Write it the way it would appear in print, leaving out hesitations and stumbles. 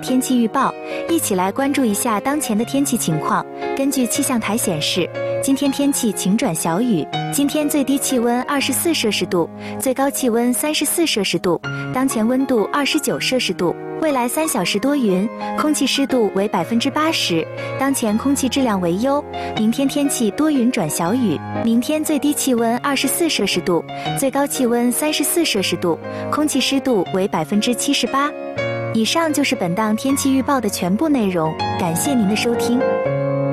天气预报，一起来关注一下当前的天气情况。根据气象台显示，今天天气晴转小雨，今天最低气温24摄氏度，最高气温34摄氏度，当前温度29摄氏度。未来3小时多云，空气湿度为80%，当前空气质量为优。明天天气多云转小雨，明天最低气温24摄氏度，最高气温34摄氏度，空气湿度为78%。以上就是本档天气预报的全部内容，感谢您的收听。